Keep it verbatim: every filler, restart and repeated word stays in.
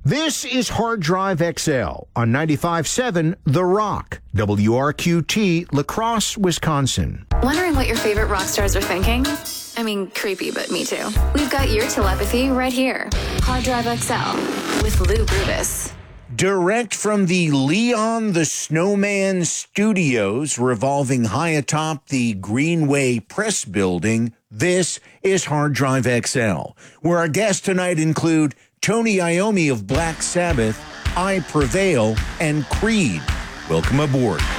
This is Hard Drive X L on ninety-five point seven The Rock, W R Q T, La Crosse, Wisconsin. Wondering what your favorite rock stars are thinking? I mean, creepy, but me too. We've got your telepathy right here. Hard Drive X L with Lou Rubis. Direct from the Leon the Snowman Studios, revolving high atop the Greenway Press Building, this is Hard Drive X L, where our guests tonight include Tony Iommi of Black Sabbath, I Prevail, and Creed. Welcome aboard.